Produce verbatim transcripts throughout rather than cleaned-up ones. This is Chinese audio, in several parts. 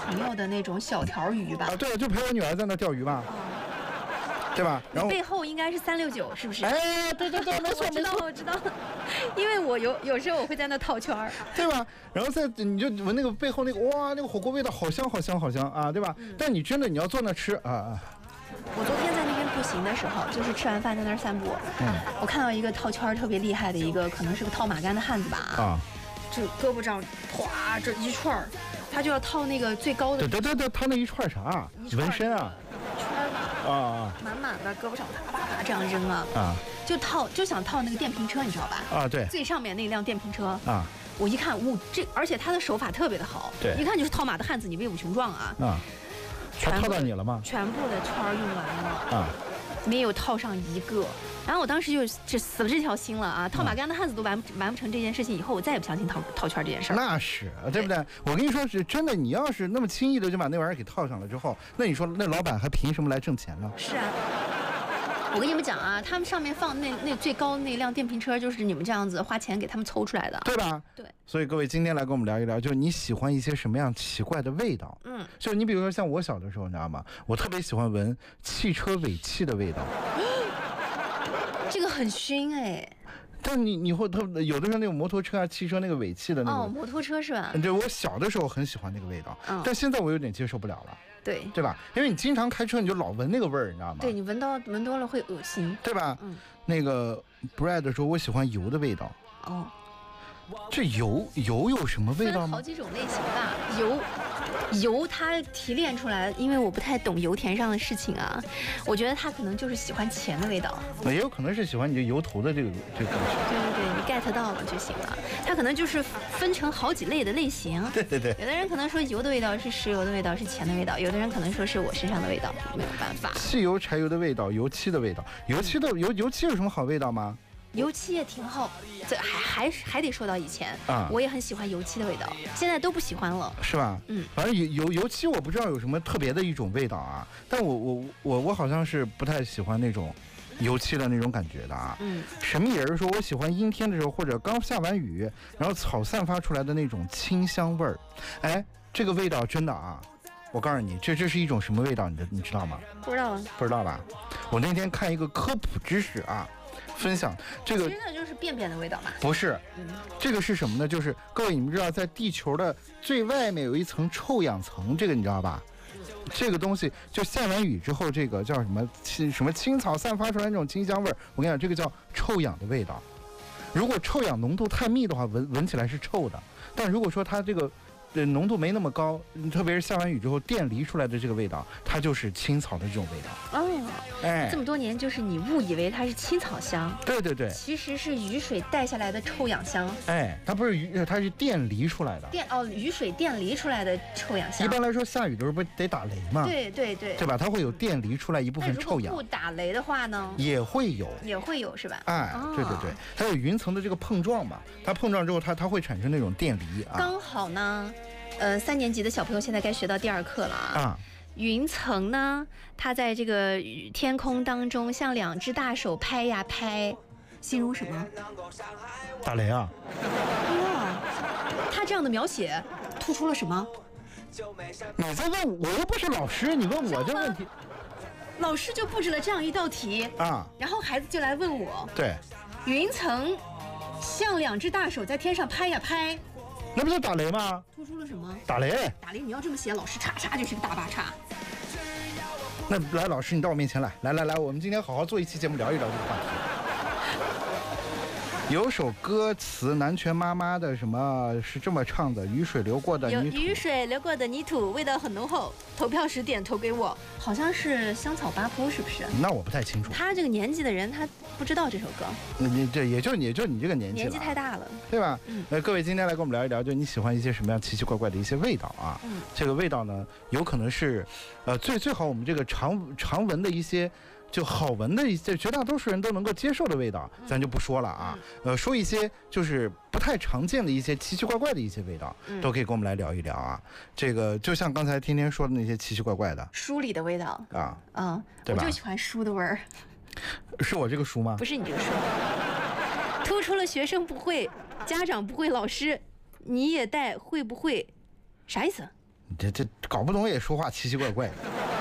朋友的那种小条鱼吧？ 啊，对，就陪我女儿在那钓鱼嘛。对吧？然后背后应该是三六九，是不是？ 哎，对对对，没错没错， 我知道，因为我有有时候我会在那套圈儿， 对吧？然后在你就闻那个背后那个哇，那个火锅味道好香好香好香啊，对吧？嗯、但你真的你要坐那吃啊啊！ 我昨天在那边步行的时候，就是吃完饭在那儿散步，嗯，我看到一个套圈特别厉害的一个，可能是个套马杆的汉子吧啊，就胳膊上哗这一串儿，他就要套那个最高的， 对对对对，他那一串啥？纹身啊。啊， 满满的胳膊上啪啪啪这样扔啊， 啊， 就套就想套那个电瓶车，你知道吧？ 啊，对， 最上面那辆电瓶车啊， 我一看，呜，这而且他的手法特别的好， 对， 一看就是套马的汉子，你威武雄壮啊， 啊，他套到你了吗？ 全部的圈用完了啊， 没有套上一个。然后我当时就这死了这条心了啊！套马杆的汉子都完完不成这件事情，以后我再也不相信套套圈这件事儿。 那是对不对？我跟你说是真的，你要是那么轻易的就把那玩意儿给套上了之后，那你说那老板还凭什么来挣钱呢？ 是啊，我跟你们讲啊，他们上面放那那最高那辆电瓶车，就是你们这样子花钱给他们凑出来的， 对吧？ 对。 所以各位今天来跟我们聊一聊，就是你喜欢一些什么样奇怪的味道？嗯，就是你比如说像我小的时候，你知道吗？我特别喜欢闻汽车尾气的味道。 这个很熏哎， 但你你会特有的时候那种摩托车啊、汽车那个尾气的那种， 哦，摩托车是吧？ 对，我小的时候很喜欢那个味道，嗯、但现在我有点接受不了了。 对， 对吧？因为你经常开车，你就老闻那个味儿，你知道吗？ 对，你闻到闻多了会恶心， 对吧？嗯，那个 Brad 说，我喜欢油的味道。 哦， 这油油有什么味道吗？ 分好几种类型吧，油。油它提炼出来，因为我不太懂油田上的事情啊，我觉得他可能就是喜欢钱的味道， 也有可能是喜欢你这油头的这个这个感觉。 对对对，你 get 到了就行了。它可能就是分成好几类的类型。 对对对， 有的人可能说油的味道是石油的味道，是钱的味道；有的人可能说是我身上的味道，没有办法。 汽油、柴油的味道，油漆的味道，油漆的油油漆有什么好味道吗？ 油漆也挺好，这还还还得说到以前啊， 我也很喜欢油漆的味道，现在都不喜欢了， 是吧？嗯，反正油油油漆我不知道有什么特别的一种味道啊，但我我我我好像是不太喜欢那种油漆的那种感觉的啊。嗯，神秘人说我喜欢阴天的时候或者刚下完雨，然后草散发出来的那种清香味儿，哎，这个味道真的啊。我告诉你，这这是一种什么味道？你的你知道吗？ 不知道啊， 不知道吧？我那天看一个科普知识啊。分享这个真的就是便便的味道吗？ 不是，嗯，这个是什么呢？就是各位你们知道，在地球的最外面有一层臭氧层，这个你知道吧？这个东西就下完雨之后，这个叫什么青什么青草散发出来那种清香味儿。我跟你讲，这个叫臭氧的味道。如果臭氧浓度太密的话，闻闻起来是臭的。但如果说它这个呃浓度没那么高，特别是下完雨之后电离出来的这个味道，它就是青草的这种味道。 哦， 哎， 这么多年就是你误以为它是青草香， 对对对， 其实是雨水带下来的臭氧香。 哎，它不是雨，它是电离出来的。 电哦，雨水电离出来的臭氧香。 一般来说，下雨的时候不得打雷吗？ 对对对， 对吧？它会有电离出来一部分臭氧。 如果不打雷的话呢？ 也会有， 也会有是吧？ 哎，哦、对对对，还有云层的这个碰撞嘛，它碰撞之后，它它会产生那种电离啊。 刚好呢。呃，三年级的小朋友现在该学到第二课了啊。啊云层呢，它在这个天空当中像两只大手拍呀拍，形容什么？ 打雷啊！ 哇，他这样的描写突出了什么？ 你在问我，又不是老师，你问我这问题。 老师就布置了这样一道题啊，然后孩子就来问我。 对， 云层像两只大手在天上拍呀拍。 那不就打雷吗？ 突出了什么？ 打雷！ 打雷！你要这么写，老师叉叉就是个大八叉。 那来，老师，你到我面前来，来来来，我们今天好好做一期节目，聊一聊这个话题。有首歌词，南拳妈妈的什么是这么唱的？雨水流过的泥土， 有雨水流过的泥土，味道很浓厚。投票时点投给我，好像是香草八铺，是不是？ 那我不太清楚。 他这个年纪的人，他不知道这首歌。 你这也就也就你这个年纪了， 年纪太大了， 对吧？嗯。呃，各位今天来跟我们聊一聊，就你喜欢一些什么样奇奇怪怪的一些味道啊？嗯。这个味道呢，有可能是，呃，最最好我们这个常常闻的一些。就好闻的一些，绝大多数人都能够接受的味道，咱就不说了啊。呃，说一些就是不太常见的一些奇奇怪怪的一些味道，都可以跟我们来聊一聊啊。这个就像刚才天天说的那些奇奇怪怪的， 书里的味道啊，嗯， 对吧？ 我就喜欢书的味儿。 是我这个书吗？ 不是你这个书。突出了学生不会，家长不会，老师你也带会不会？啥意思？ 你这这搞不懂也说话奇奇怪怪。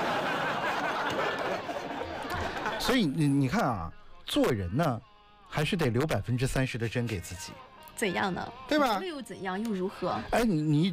所以你你看啊，做人呢，还是得留百分之三十的真给自己。 怎样呢？ 对吧？ 又怎样又如何？ 哎，你你。